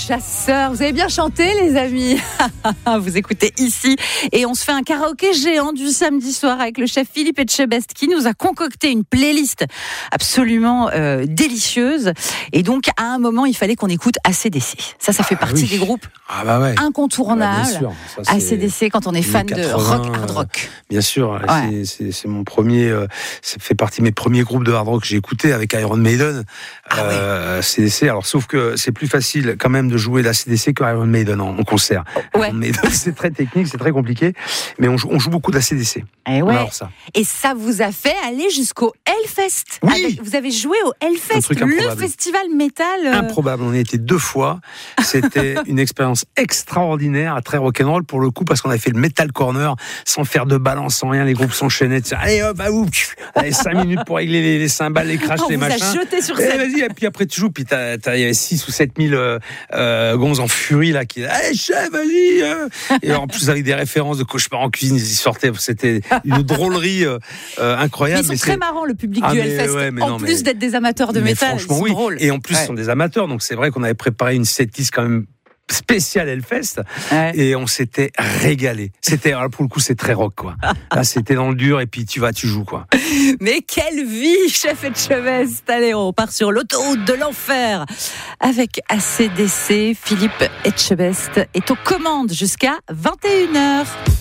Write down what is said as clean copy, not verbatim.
chasseurs. Vous avez bien chanté, les amis. Vous écoutez ici. Et on se fait un karaoké géant du samedi soir avec le chef Philippe Etchebest qui nous a concocté une playlist absolument délicieuse. Et donc, à un moment, il fallait qu'on écoute AC/DC. Ça fait partie des groupes incontournables. Bien sûr. Ça, AC/DC quand on est fan de rock, hard rock. Bien sûr. C'est mon premier. Ça fait partie de mes premiers groupes de hard rock que j'ai écouté avec Iron Maiden. AC/DC. Alors, sauf que c'est plus facile quand même de jouer l'AC/DC que Iron Maiden en concert. Iron Maiden, c'est très technique, c'est très compliqué, mais on joue beaucoup d'AC/DC. Et ça vous a fait aller jusqu'au Hellfest. Oui. Vous avez joué au Hellfest, le festival métal. Improbable. On y était 2 fois. C'était une expérience extraordinaire, très rock'n'roll pour le coup, parce qu'on avait fait le Metal Corner sans faire de balance, sans rien. Les groupes s'enchaînaient. Allez hop, allez 5 minutes pour régler les cymbales, les crashs, les machins. On vous a jeté sur scène. Vas-y, et puis après tu joues, puis il y avait 6 ou 7 000 gonzes en furie là qui allez chef, vas-y. Et en plus avec des références de Cauchemar en cuisine, ils y sortaient. C'était une drôlerie incroyable. Mais ils sont très marrants, le public du Hellfest. En plus d'être des amateurs de métal, ils sont drôles. Et en plus, ils sont des amateurs, donc c'est vrai qu'on avait préparé une setlist quand même spécial Hellfest et on s'était régalé. Alors pour le coup c'est très rock quoi. Là c'était dans le dur et puis tu joues quoi. Mais quelle vie, chef Etchebest. Allez, on part sur l'autoroute de l'enfer avec AC/DC. Philippe Etchebest est aux commandes jusqu'à 21h.